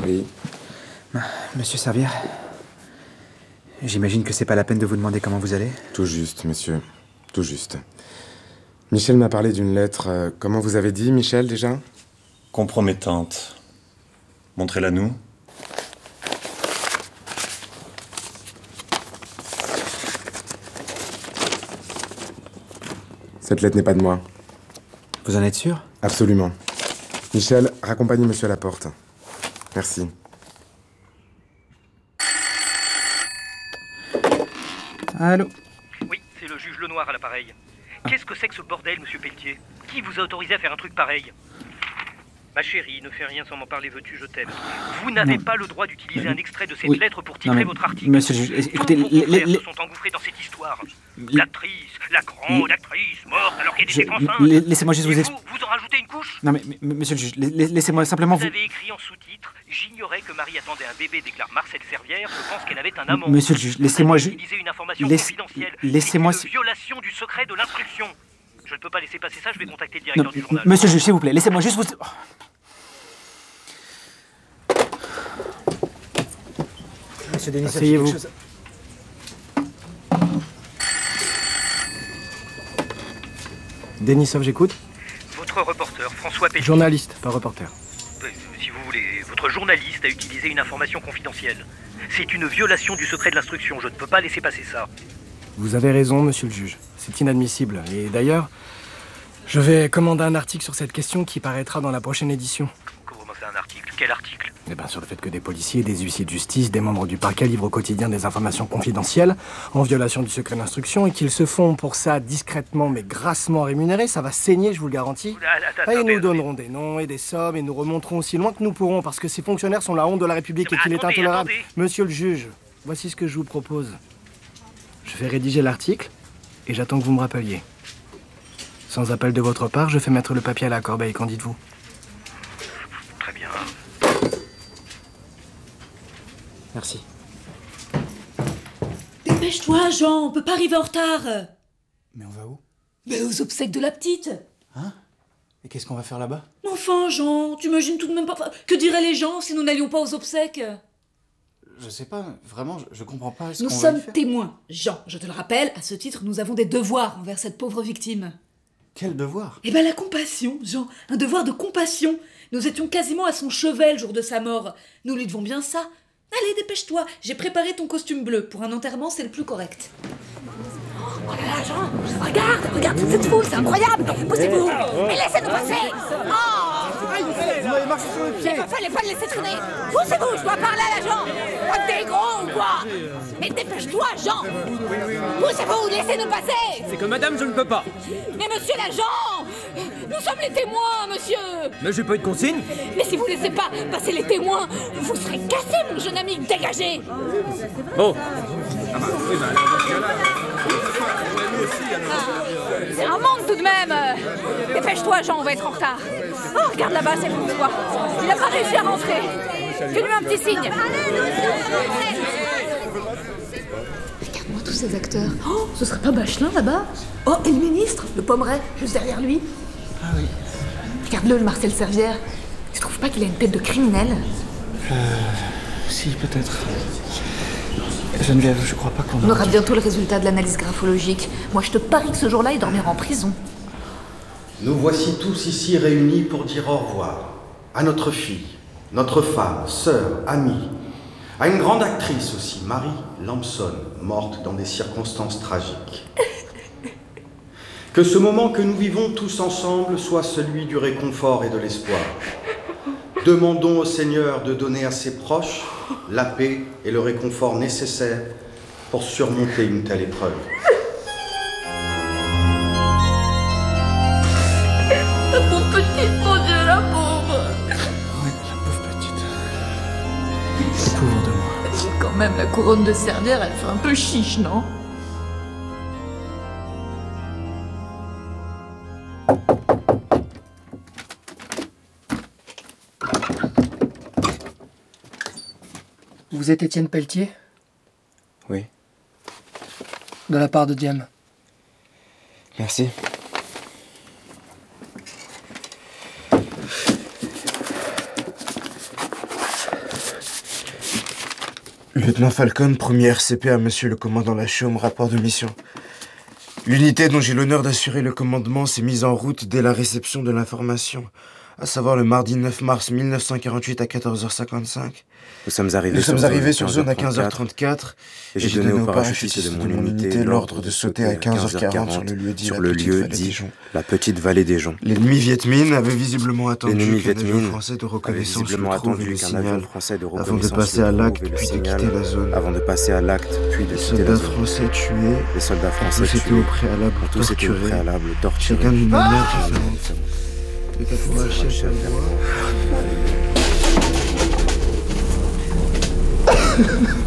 Oui. Monsieur Servière, j'imagine que c'est pas la peine de vous demander comment vous allez. Tout juste, monsieur. Tout juste. Michel m'a parlé d'une lettre. Comment vous avez dit, Michel, déjà ? Compromettante. Montrez-la nous. Cette lettre n'est pas de moi. Vous en êtes sûr ? Absolument. Michel, raccompagnez monsieur à la porte. Merci. Allô ? Oui, c'est le juge Lenoir à l'appareil. Qu'est-ce que c'est que ce bordel, monsieur Pelletier ? Qui vous a autorisé à faire un truc pareil ? Ma chérie, ne fais rien sans m'en parler, veux-tu, je t'aime. Vous n'avez pas le droit d'utiliser un extrait de cette lettre pour titrer votre article. Monsieur le juge, écoutez, tous vos confrères se sont engouffrés dans cette histoire. L'actrice, la grande actrice, morte alors qu'elle était enceinte. Laissez-moi juste vous expliquer. Vous en rajoutez une couche ? Non mais monsieur le juge, laissez-moi simplement Vous avez écrit en sous-titre « J'ignorais que Marie attendait un bébé, déclare Marcel Servière. Je pense qu'elle avait un amant. » Monsieur le juge, laissez-moi juste... Utiliser une information confidentielle. Laissez-moi... C'est une violation du secret de l'instruction. Je ne peux pas laisser passer ça, je vais contacter le directeur du journal. Monsieur le juge, s'il vous plaît, laissez-moi juste vous... Monsieur Denisov, asseyez-vous. Denisov, j'écoute. Votre reporter, François Pelletier. Journaliste, pas reporter. Si vous voulez, votre journaliste a utilisé une information confidentielle. C'est une violation du secret de l'instruction, je ne peux pas laisser passer ça. Vous avez raison, monsieur le juge. C'est inadmissible. Et d'ailleurs, je vais commander un article sur cette question qui paraîtra dans la prochaine édition. Comment c'est un article ? Quel article ? Eh bien, sur le fait que des policiers, des huissiers de justice, des membres du parquet livrent au quotidien des informations confidentielles, en violation du secret d'instruction, et qu'ils se font pour ça discrètement mais grassement rémunérés, ça va saigner, je vous le garantis. Et nous donnerons des noms et des sommes, et nous remonterons aussi loin que nous pourrons, parce que ces fonctionnaires sont la honte de la République et qu'il est intolérable. Monsieur le juge, voici ce que je vous propose. Je vais rédiger l'article, et j'attends que vous me rappeliez. Sans appel de votre part, je fais mettre le papier à la corbeille, qu'en dites-vous ? Très bien. Merci. Dépêche-toi, Jean, on peut pas arriver en retard. Mais on va où ? Mais aux obsèques de la petite. Hein ? Et qu'est-ce qu'on va faire là-bas ? Mais enfin, Jean, tu imagines tout de même pas... Que diraient les gens si nous n'allions pas aux obsèques ? Je sais pas, vraiment, je comprends pas ce Nous qu'on va y sommes faire. témoins. Jean, je te le rappelle, à ce titre, nous avons des devoirs envers cette pauvre victime. Quel devoir ? Eh ben la compassion, Jean, un devoir de compassion. Nous étions quasiment à son chevet le jour de sa mort. Nous lui devons bien ça. Allez, dépêche-toi, j'ai préparé ton costume bleu. Pour un enterrement, c'est le plus correct. Oh là là, Jean, regarde toute cette foule, c'est incroyable. Poussez-vous, et laissez-nous passer. Vous m'avez marché sur le pied. Il fallait pas le laisser traîner. Poussez-vous, je dois parler à l'agent. Toi, t'es gros ou quoi ? Mais dépêche-toi, Jean. Poussez-vous, laissez-nous passer. C'est que madame, je ne peux pas. Mais monsieur l'agent, nous sommes les témoins, monsieur. Mais j'ai pas eu de consigne. Mais si vous laissez pas passer les témoins, vous serez cassé, mon jeune ami, dégagez. Oh. C'est un manque tout de même. Dépêche-toi, Jean, on va être en retard. Oh, regarde là-bas, c'est François. Il n'a pas réussi à rentrer. Fais-lui un petit signe. Regarde-moi tous ces acteurs. Oh, ce serait pas Bachelin là-bas ? Oh, et le ministre, le Pommeret, juste derrière lui. Ah oui. Regarde-le, le Marcel Servière. Tu trouves pas qu'il a une tête de criminel ? Si, peut-être. Geneviève, je crois pas qu'on On aura bientôt le résultat de l'analyse graphologique. Moi, je te parie que ce jour-là, il dormira en prison. Nous voici tous ici réunis pour dire au revoir à notre fille, notre femme, sœur, amie, à une grande actrice aussi, Marie Lampson, morte dans des circonstances tragiques. Que ce moment que nous vivons tous ensemble soit celui du réconfort et de l'espoir. Demandons au Seigneur de donner à ses proches la paix et le réconfort nécessaires pour surmonter une telle épreuve. La pauvre petite, mon Dieu, la pauvre. Ouais, la pauvre petite. Pauvre de moi. Quand même, la couronne de Servière, elle fait un peu chiche, non ? Vous êtes Étienne Pelletier ? Oui. De la part de Diam. Merci. Lieutenant Falcon, premier RCP à monsieur le commandant Lachaume, rapport de mission. L'unité dont j'ai l'honneur d'assurer le commandement s'est mise en route dès la réception de l'information, à savoir le mardi 9 mars 1948 à 14h55. Nous sommes arrivés sur zone à 15h34 et j'ai donné au parachutiste de mon unité l'ordre de sauter à 15h40 sur le lieu dit la petite vallée des Joncs. L'ennemi Viet Minh avait visiblement attendu qu'un avion français de reconnaissance le trouve le signal avant de passer à l'acte puis de quitter la zone. Les soldats français tués, tous étaient au préalable torturés, chacun d'une manière différente. L'état pour un chef à voir.